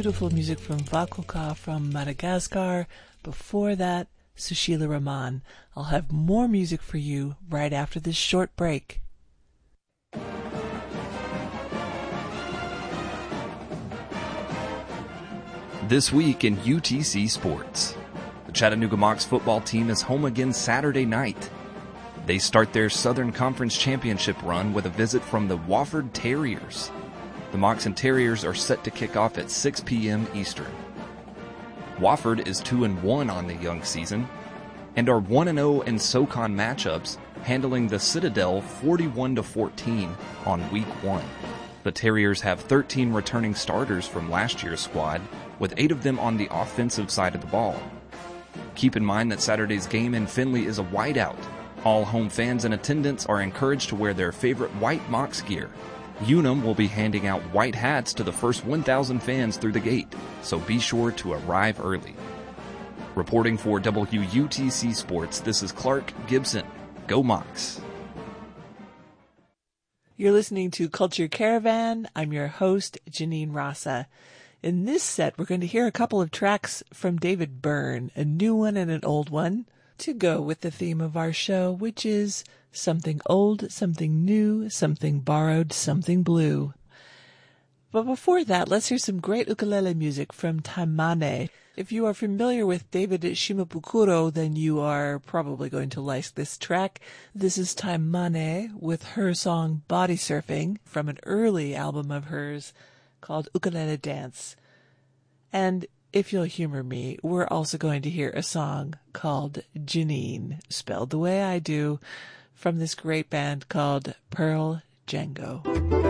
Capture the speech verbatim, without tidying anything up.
beautiful music from Vakoka from Madagascar. Before that, Sushila Rahman. I'll have more music for you right after this short break. This week in U T C Sports, the Chattanooga Mocs football team is home again Saturday night. They start their Southern Conference Championship run with a visit from the Wofford Terriers. The Mocs and Terriers are set to kick off at six p.m. Eastern. Wofford is two and one on the young season and are one and oh in SoCon matchups, handling the Citadel forty-one to fourteen on week one. The Terriers have thirteen returning starters from last year's squad, with eight of them on the offensive side of the ball. Keep in mind that Saturday's game in Findlay is a whiteout. All home fans in attendance are encouraged to wear their favorite white Mocs gear. Unum will be handing out white hats to the first one thousand fans through the gate, so be sure to arrive early. Reporting for W U T C Sports, this is Clark Gibson. Go Mocs! You're listening to Culture Caravan. I'm your host, Janine Rasa. In this set, we're going to hear a couple of tracks from David Byrne, a new one and an old one, to go with the theme of our show, which is something old, something new, something borrowed, something blue. But before that, let's hear some great ukulele music from Taimane. If you are familiar with David Shimabukuro, then you are probably going to like this track. This is Taimane with her song Body Surfing from an early album of hers called Ukulele Dance. And if you'll humor me, we're also going to hear a song called Janine, spelled the way I do, from this great band called Pearl Django.